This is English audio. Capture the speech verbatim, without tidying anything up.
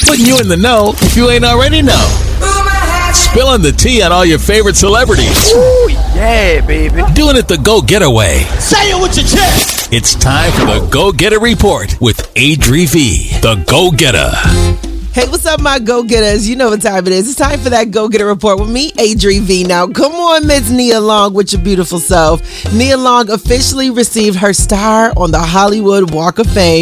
Putting you in the know if you ain't already know. Spilling the tea on all your favorite celebrities. Ooh, yeah, baby. Doing it the go-getter way. Say it with your chest. It's time for the Go-Getter Report with Adri V, the Go-Getter. Hey, what's up, my go-getters? You know what time it is. It's time for that go-getter report with me, Adri V. Now, come on, Miss Nia Long with your beautiful self. Nia Long officially received her star on the Hollywood Walk of Fame.